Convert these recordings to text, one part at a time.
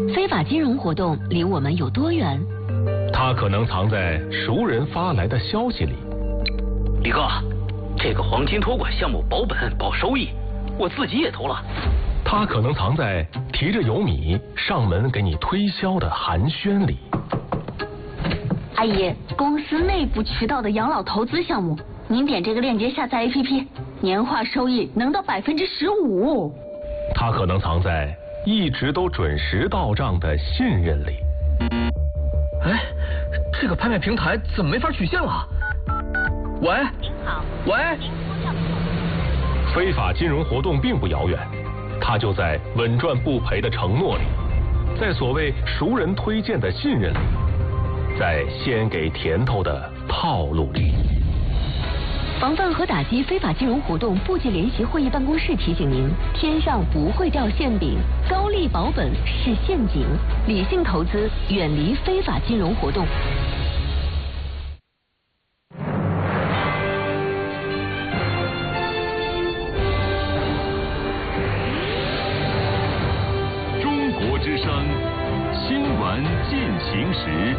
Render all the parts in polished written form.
非法金融活动离我们有多远？ 它可能藏在熟人发来的消息里。 李哥，这个黄金托管项目保本保收益，我自己也投了。 它可能藏在提着油米上门给你推销的寒暄里。 阿姨，公司内部渠道的养老投资项目，您点这个链接下载 APP， 年化收益能到15%。 它可能藏在一直都准时到账的信任里。 哎，这个拍卖平台怎么没法取现了？喂， 您好， 喂， 非法金融活动并不遥远，它就在稳赚不赔的承诺里，在所谓熟人推荐的信任里，在先给甜头的套路里。 防范和打击非法金融活动部级联席会议办公室提醒您：天上不会掉馅饼，高利保本是陷阱，理性投资，远离非法金融活动。 中国之声新闻进行时。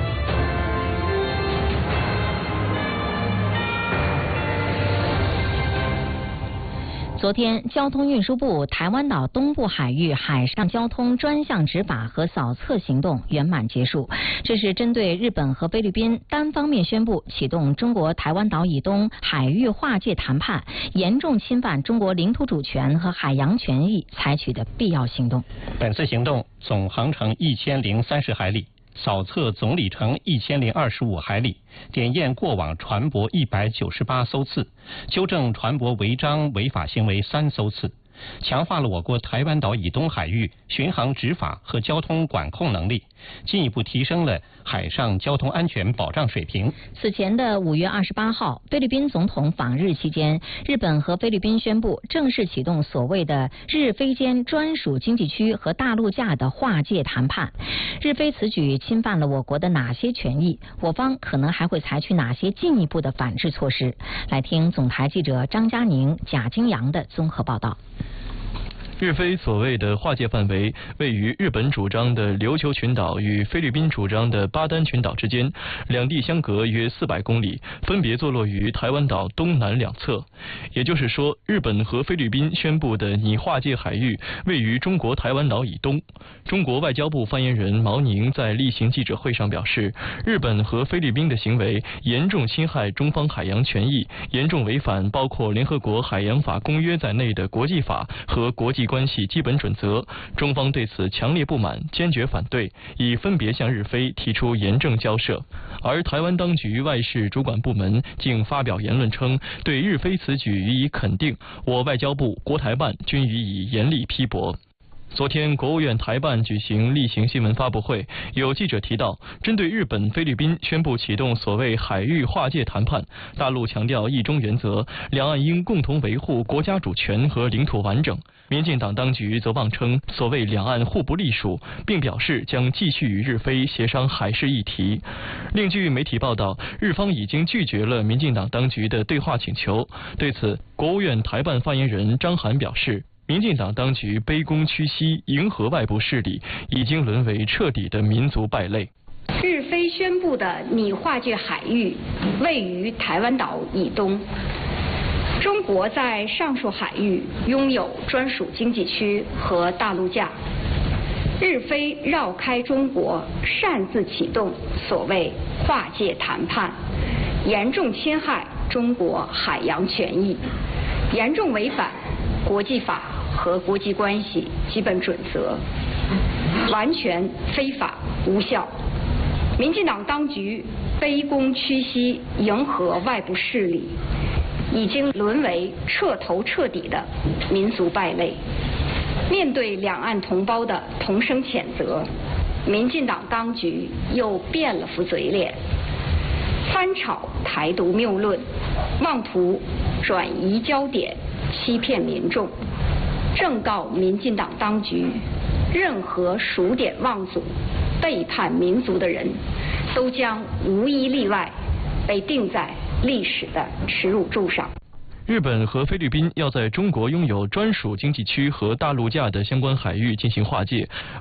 昨天，交通运输部台湾岛东部海域海上交通专项执法和扫测行动圆满结束。这是针对日本和菲律宾单方面宣布启动中国台湾岛以东海域划界谈判，严重侵犯中国领土主权和海洋权益采取的必要行动。 本次行动总航程1030海里。扫测总里程1025海里，点验过往船舶198艘次，纠正船舶违章违法行为3艘次，强化了我国台湾岛以东海域巡航执法和交通管控能力，进一步提升了海上交通安全保障水平。 此前的5月28号，菲律宾总统访日期间，日本和菲律宾宣布正式启动所谓的日菲间专属经济区和大陆架的划界谈判。日菲此举侵犯了我国的哪些权益？我方可能还会采取哪些进一步的反制措施？来听总台记者张嘉宁、贾金阳的综合报道。 日菲所谓的划界范围位于日本主张的琉球群岛与菲律宾主张的巴丹群岛之间，两地相隔约400公里，分别坐落于台湾岛东南两侧。也就是说，日本和菲律宾宣布的拟划界海域位于中国台湾岛以东。中国外交部发言人毛宁在例行记者会上表示，日本和菲律宾的行为严重侵害中方海洋权益，严重违反包括联合国海洋法公约在内的国际法和国际关系基本准则，中方对此强烈不满，坚决反对，已分别向日菲提出严正交涉。而台湾当局外事主管部门竟发表言论称，对日菲此举予以肯定，我外交部、国台办均予以严厉批驳。昨天，国务院台办举行例行新闻发布会，有记者提到，针对日本、菲律宾宣布启动所谓海域划界谈判，大陆强调一中原则，两岸应共同维护国家主权和领土完整。民进党当局则妄称所谓两岸互不隶属，并表示将继续与日菲协商海事议题。另据媒体报道，日方已经拒绝了民进党当局的对话请求。对此，国务院台办发言人张涵表示，民进党当局卑躬屈膝，迎合外部势力，已经沦为彻底的民族败类。 日菲宣布的拟划界海域位于台湾岛以东，中国在上述海域拥有专属经济区和大陆架。日菲绕开中国，擅自启动所谓划界谈判，严重侵害中国海洋权益，严重违反国际法和国际关系基本准则，完全非法无效。民进党当局卑躬屈膝，迎合外部势力，已经沦为彻头彻底的民族败类。面对两岸同胞的同声谴责，民进党当局又变了副嘴脸，翻炒台独谬论，妄图转移焦点，欺骗民众。正告民进党当局，任何数典忘祖、背叛民族的人，都将无一例外被钉在历史的耻辱柱上。 日本和菲律宾要在中国拥有专属经济区和大陆架的相关海域进行划界，